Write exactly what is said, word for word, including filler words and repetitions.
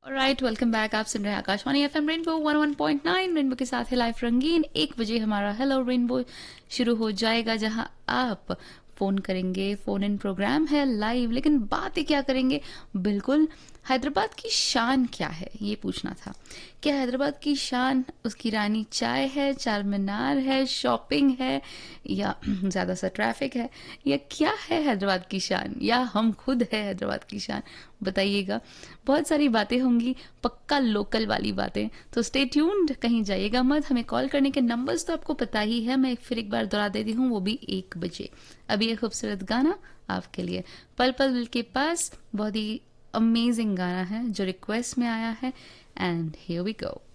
Right, welcome back. आप सुन रहे हैं Akashvani FM rainbow one one point nine. Rainbow के साथ है लाइफ रंगीन। एक बजे हमारा हेलो रेनबो शुरू हो जाएगा, जहां आप फोन करेंगे। फोन इन प्रोग्राम है लाइव, लेकिन बातें क्या करेंगे? बिल्कुल, हैदराबाद की शान क्या है ये पूछना था। क्या हैदराबाद की शान उसकी रानी चाय है, चार मीनार है, शॉपिंग है, या ज़्यादा सा ट्रैफिक है, या क्या है हैदराबाद की शान, या हम खुद है हैदराबाद की शान? बताइएगा। बहुत सारी बातें होंगी, पक्का लोकल वाली बातें। तो स्टे ट्यून्ड, कहीं जाइएगा मत। हमें कॉल करने के नंबर्स तो आपको पता ही है, मैं फिर एक बार दोहरा देती हूँ, वो भी एक बजे। अभी एक खूबसूरत गाना आपके लिए, पल पल के पास। बहुत ही अमेजिंग गाना है जो रिक्वेस्ट में आया है, एंड हियर वी गो।